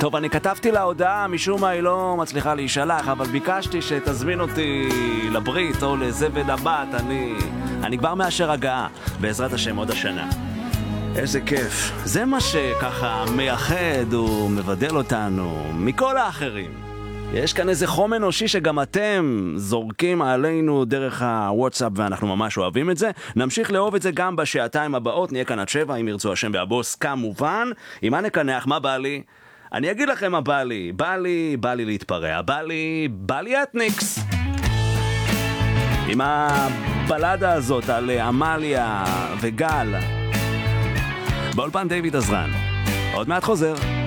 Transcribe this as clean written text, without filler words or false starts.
טוב, אני כתבתי לה הודעה, משום מה היא לא מצליחה להישלח, אבל ביקשתי שתזמין אותי לברית או לזבד הבת, אני כבר מאשר הגעה, בעזרת השם עוד השנה. איזה כיף. זה מה שככה מייחד ומבדל אותנו מכל האחרים. יש כאן איזה חום אנושי שגם אתם זורקים עלינו דרך הוואטסאפ ואנחנו ממש אוהבים את זה. נמשיך לאהוב את זה גם בשעתיים הבאות, נהיה כאן עד 7 אם ירצו השם והבוס כמובן. עם מה נקנח? מה בא לי? אני אגיד לכם מה בא לי. בא לי להתפרע. בא לי אתניקס. עם הבלדה הזאת על אמליה וגל. באולפן דיוויד עזרן. עוד מעט חוזר.